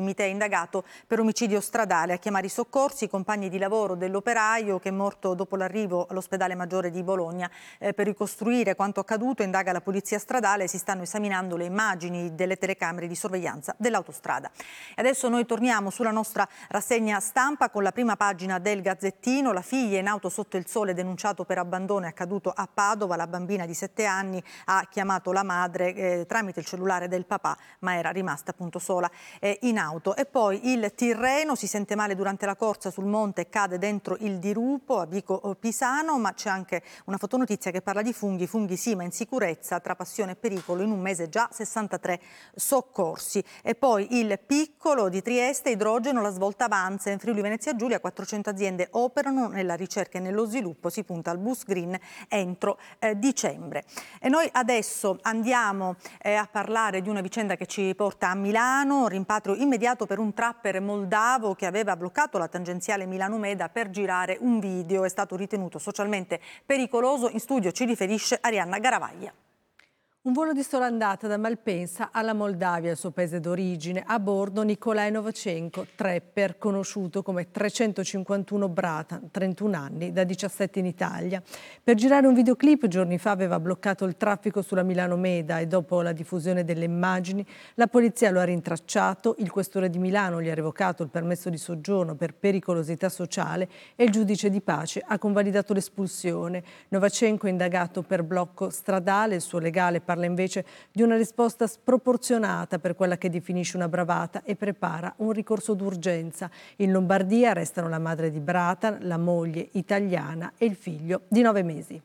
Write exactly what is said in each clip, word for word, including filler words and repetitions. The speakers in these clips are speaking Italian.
limite è indagato per omicidio stradale. A chiamare i soccorsi i compagni di lavoro dell'operaio che è morto dopo l'arrivo all'ospedale maggiore di Bologna. Eh, per ricostruire quanto accaduto indaga la polizia stradale, si stanno esaminando le immagini delle telecamere di sorveglianza dell'autostrada. E adesso noi torniamo sulla nostra rassegna stampa con la prima pagina del Gazzettino. La figlia in auto sotto il sole, denunciato per abbandono, è accaduto a Padova. La bambina di sette anni ha chiamato la madre eh, tramite il cellulare del papà, ma era rimasta appunto sola eh, in auto. E poi il Tirreno, si sente male durante la corsa sul monte e cade dentro il dirupo a Vico Pisano, ma c'è anche una fotonotizia che parla di funghi, funghi sì ma in sicurezza, tra passione e pericolo, in un mese già sessantatré soccorsi. E poi il Piccolo di Trieste, idrogeno, la svolta avanza. In Friuli Venezia Giulia quattrocento aziende operano nella ricerca e nello sviluppo, si punta al bus green entro eh, dicembre. E noi adesso andiamo eh, a parlare di una vicenda che ci porta a Milano, rimpatrio immediato per un trapper moldavo che aveva bloccato la tangenziale Milano-Meda per girare un video. È stato ritenuto socialmente pericoloso. In studio ci riferisce Arianna Garavaglia. Un volo di sola andata da Malpensa alla Moldavia, il suo paese d'origine. A bordo Nikolai Novachenko, trapper conosciuto come trecentocinquantuno Bratan, trentuno anni, da diciassette in Italia. Per girare un videoclip giorni fa aveva bloccato il traffico sulla Milano-Meda e dopo la diffusione delle immagini la polizia lo ha rintracciato, il questore di Milano gli ha revocato il permesso di soggiorno per pericolosità sociale e il giudice di pace ha convalidato l'espulsione. Novachenko è indagato per blocco stradale, il suo legale parla invece di una risposta sproporzionata per quella che definisce una bravata e prepara un ricorso d'urgenza. In Lombardia restano la madre di Bratan, la moglie italiana e il figlio di nove mesi.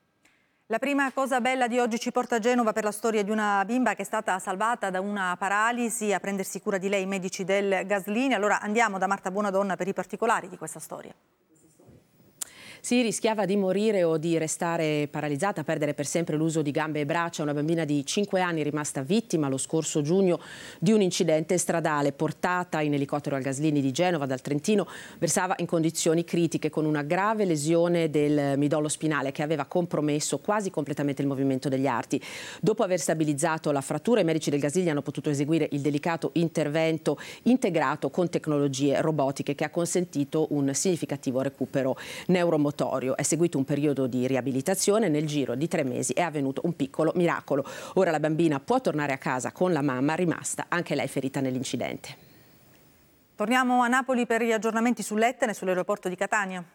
La prima cosa bella di oggi ci porta a Genova per la storia di una bimba che è stata salvata da una paralisi. A prendersi cura di lei i medici del Gaslini. Allora andiamo da Marta Buonadonna per i particolari di questa storia. Si rischiava di morire o di restare paralizzata, perdere per sempre l'uso di gambe e braccia. Una bambina di cinque anni rimasta vittima lo scorso giugno di un incidente stradale. Portata in elicottero al Gaslini di Genova dal Trentino, versava in condizioni critiche con una grave lesione del midollo spinale che aveva compromesso quasi completamente il movimento degli arti. Dopo aver stabilizzato la frattura, i medici del Gaslini hanno potuto eseguire il delicato intervento integrato con tecnologie robotiche che ha consentito un significativo recupero neuromotorio. È seguito un periodo di riabilitazione. Nel giro di tre mesi è avvenuto un piccolo miracolo. Ora la bambina può tornare a casa con la mamma, rimasta anche lei ferita nell'incidente. Torniamo a Napoli per gli aggiornamenti sull'Etna e sull'aeroporto di Catania.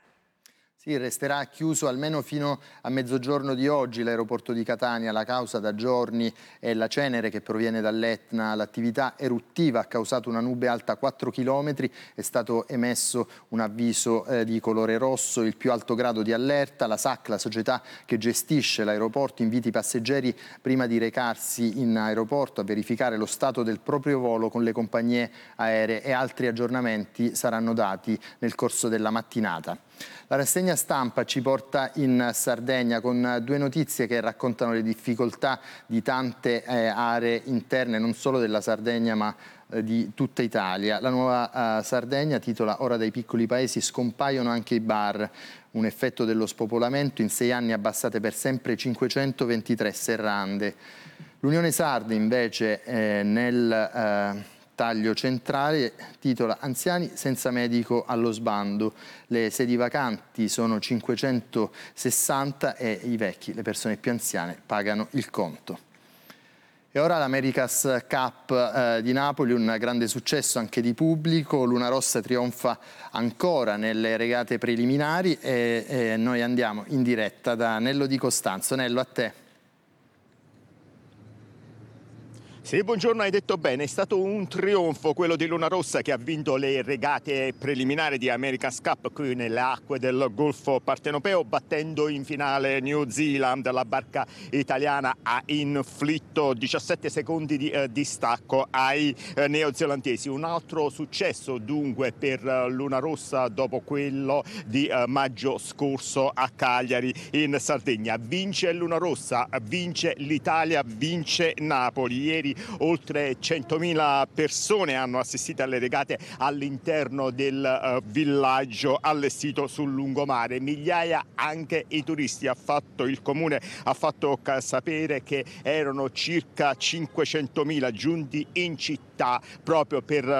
Sì, resterà chiuso almeno fino a mezzogiorno di oggi l'aeroporto di Catania. La causa da giorni è la cenere che proviene dall'Etna. L'attività eruttiva ha causato una nube alta quattro chilometri. È stato emesso un avviso eh, di colore rosso, il più alto grado di allerta. La S A C, la società che gestisce l'aeroporto, invita i passeggeri prima di recarsi in aeroporto a verificare lo stato del proprio volo con le compagnie aeree, e altri aggiornamenti saranno dati nel corso della mattinata. La rassegna stampa ci porta in Sardegna con due notizie che raccontano le difficoltà di tante eh, aree interne, non solo della Sardegna ma eh, di tutta Italia. La nuova eh, Sardegna titola: ora dai piccoli paesi scompaiono anche i bar. Un effetto dello spopolamento, in sei anni abbassate per sempre cinquecentoventitré serrande. L'Unione Sarda invece eh, nel... Eh, taglio centrale titola: anziani senza medico allo sbando. Le sedi vacanti sono cinquecentosessanta e i vecchi, le persone più anziane, pagano il conto. E ora l'America's Cup eh, di Napoli, un grande successo anche di pubblico. Luna Rossa trionfa ancora nelle regate preliminari e, e noi andiamo in diretta da Nello Di Costanzo. Nello, a te. Sì, buongiorno, hai detto bene, è stato un trionfo quello di Luna Rossa, che ha vinto le regate preliminari di America's Cup qui nelle acque del Golfo Partenopeo, battendo in finale New Zealand. La barca italiana ha inflitto diciassette secondi di eh, distacco ai eh, neozelandesi. Un altro successo dunque per eh, Luna Rossa dopo quello di eh, maggio scorso a Cagliari in Sardegna. Vince Luna Rossa, vince l'Italia, vince Napoli. Ieri oltre centomila persone hanno assistito alle regate all'interno del uh, villaggio allestito sul lungomare. Migliaia anche i turisti. Ha fatto il comune ha fatto sapere che erano circa cinquecentomila giunti in città proprio per